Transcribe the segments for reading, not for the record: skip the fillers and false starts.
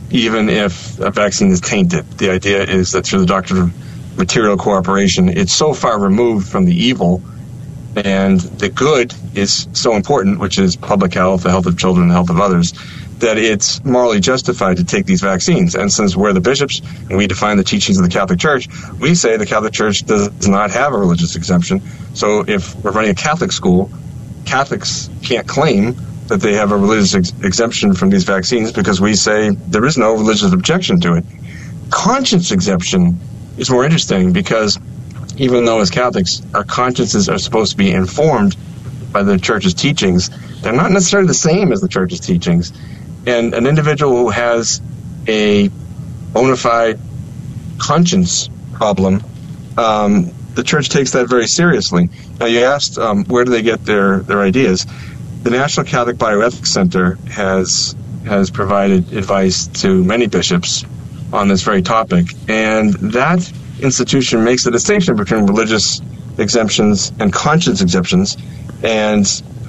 even if a vaccine is tainted. The idea is that through the doctrine of material cooperation, it's so far removed from the evil, and the good is so important, which is public health, the health of children, the health of others, that it's morally justified to take these vaccines. And since we're the bishops and we define the teachings of the Catholic Church, we say the Catholic Church does not have a religious exemption. So if we're running a Catholic school, Catholics can't claim that they have a religious exemption from these vaccines because we say there is no religious objection to it. Conscience exemption is more interesting because even though as Catholics our consciences are supposed to be informed by the Church's teachings, they're not necessarily the same as the Church's teachings. And an individual who has a bona fide conscience problem, the Church takes that very seriously. Now, you asked where do they get their ideas. The National Catholic Bioethics Center has provided advice to many bishops on this very topic, and that institution makes a distinction between religious exemptions and conscience exemptions, and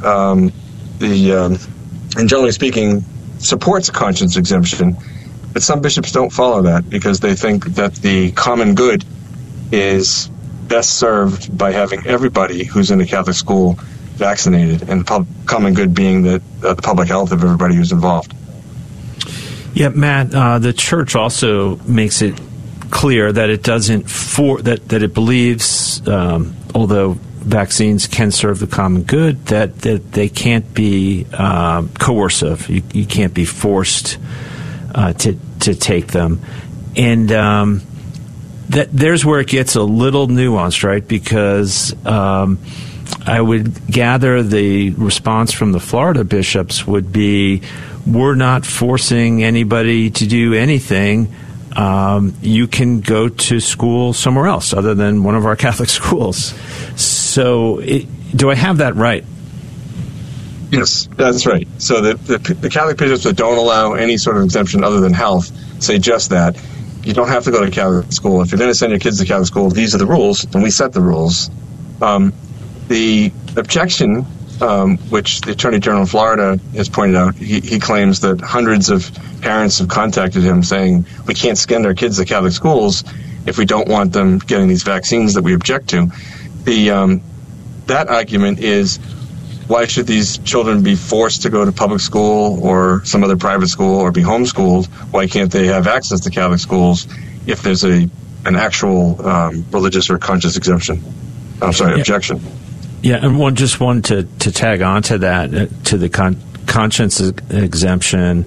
generally speaking, supports a conscience exemption. But some bishops don't follow that because they think that the common good is best served by having everybody who's in a Catholic school vaccinated, and the common good being the public health of everybody who's involved. Yeah, Matt, the Church also makes it clear that it doesn't that it believes, although vaccines can serve the common good, that they can't be coercive. You can't be forced to take them, and that there's where it gets a little nuanced, right? Because I would gather the response from the Florida bishops would be, we're not forcing anybody to do anything. You can go to school somewhere else other than one of our Catholic schools. So do I have that right? Yes, that's right. So the Catholic bishops that don't allow any sort of exemption other than health say just that. You don't have to go to Catholic school. If you're going to send your kids to Catholic school, these are the rules, and we set the rules. The objection, which the Attorney General of Florida has pointed out, he claims that hundreds of parents have contacted him saying, we can't send our kids to Catholic schools if we don't want them getting these vaccines that we object to. That argument is, why should these children be forced to go to public school or some other private school or be homeschooled? Why can't they have access to Catholic schools if there's an actual religious or conscious exemption? Objection. Yeah, and just one to tag on to that, to the conscience exemption.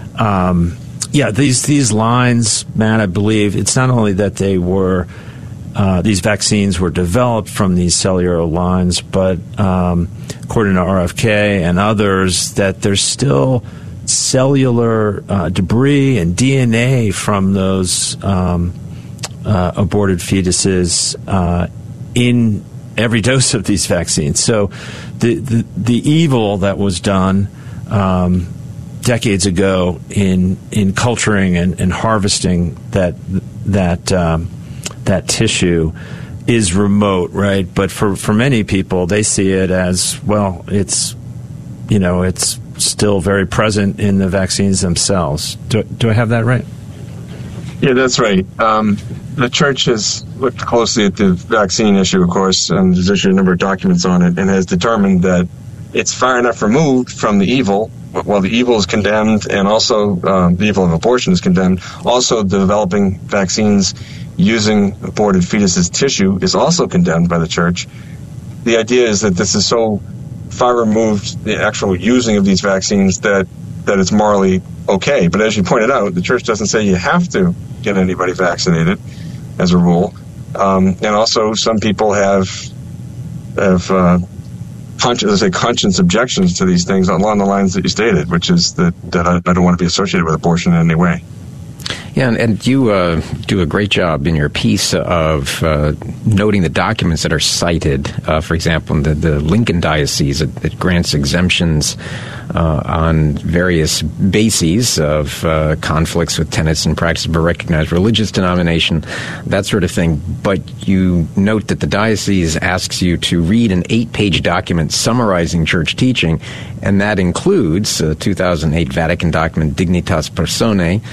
These lines, Matt, I believe it's not only that they were these vaccines were developed from these cellular lines, but according to RFK and others, that there's still cellular debris and DNA from those aborted fetuses in every dose of these vaccines. So the evil that was done decades ago in culturing and harvesting that tissue is remote, right? But for many people, they see it as, well, it's still very present in the vaccines themselves. Do I have that right? Yeah, that's right. The Church has looked closely at the vaccine issue, of course, and has issued a number of documents on it, and has determined that it's far enough removed from the evil. While the evil is condemned, and also the evil of abortion is condemned, also developing vaccines using aborted fetuses' tissue is also condemned by the Church. The idea is that this is so far removed, the actual using of these vaccines, that it's morally okay. But as you pointed out, the Church doesn't say you have to get anybody vaccinated as a rule. And also some people have conscience objections to these things along the lines that you stated, which is that I don't want to be associated with abortion in any way. Yeah, and you do a great job in your piece of noting the documents that are cited. For example, in the Lincoln Diocese, it grants exemptions on various bases of conflicts with tenets and practices of a recognized religious denomination, that sort of thing. But you note that the diocese asks you to read an 8-page document summarizing church teaching, and that includes 2008 Vatican document Dignitas Personae,